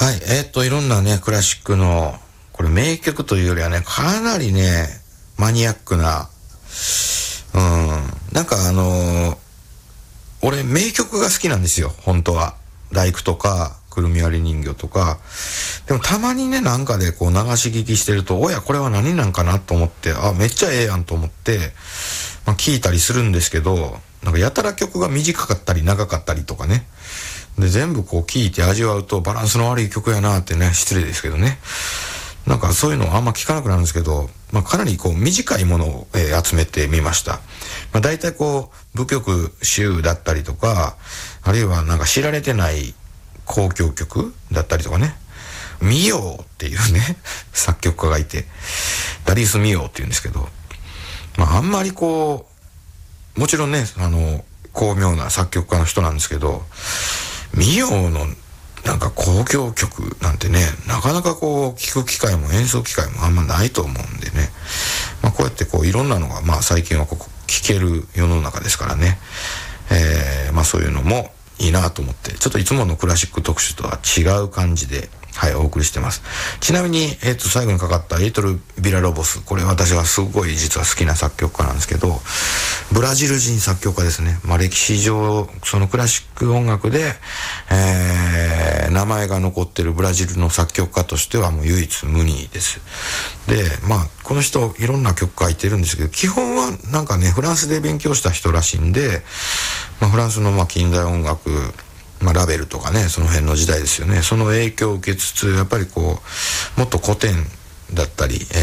はい、いろんなね、クラシックの、これ名曲というよりはね、かなりね、マニアックな、なんか俺名曲が好きなんですよ、本当は。ライクとか、くるみ割り人形とか。でもたまにね、なんかでこう流し聞きしてると、おや、これは何なんかなと思って、あ、めっちゃええやんと思って、まあ聞いたりするんですけど、なんかやたら曲が短かったり長かったりとかね。で、全部こう聞いて味わうとバランスの悪い曲やなってね、失礼ですけどね。なんかそういうのあんま聞かなくなるんですけど、まあかなりこう短いものを、集めてみました。まあ大体こう、舞曲集だったりとか、あるいはなんか知られてない交響曲だったりとかね。ミヨーっていうね、作曲家がいて、ダリウス・ミヨーっていうんですけど、まああんまりこう、もちろんね、巧妙な作曲家の人なんですけど、ミヨーのなんか交響曲なんてね、なかなかこう聴く機会も演奏機会もあんまないと思うんでね、まあこうやってこういろんなのがまあ最近はここ聴ける世の中ですからね、まあそういうのもいいなと思って、ちょっといつものクラシック特集とは違う感じで、はい、お送りしてます。ちなみに、最後にかかったエイトル・ビラロボス、これ私はすごい実は好きな作曲家なんですけど、ブラジル人作曲家ですね。まあ歴史上、そのクラシック音楽で、名前が残ってるブラジルの作曲家としてはもう唯一無二です。で、まあ、この人いろんな曲書いてるんですけど、基本はなんかね、フランスで勉強した人らしいんで、まあフランスのまあ近代音楽、まあラベルとかね、その辺の時代ですよね。その影響を受けつつ、やっぱりこう、もっと古典だったり、